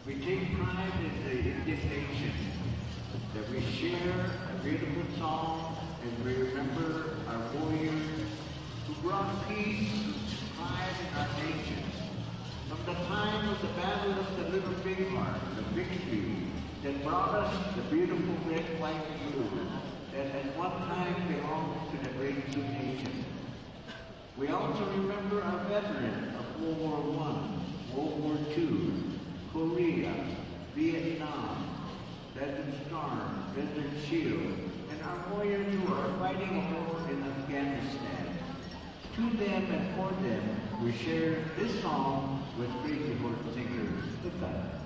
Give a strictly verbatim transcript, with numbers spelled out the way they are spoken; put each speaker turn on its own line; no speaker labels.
We take pride in the Indian nation, that we share a beautiful song and we remember our warriors who brought peace and pride in our nation. From the time of the Battle of the Little Bighorn, the victory that brought us the beautiful red, white, and blue that at one time belonged to the great Sioux Nation. We also remember our veterans of World War One, World War Two, Korea, Vietnam, Desert Storm, Desert Shield, and our warriors who are fighting a war in Afghanistan. To them and for them, we share this song with Crazy Horse singer Tuka.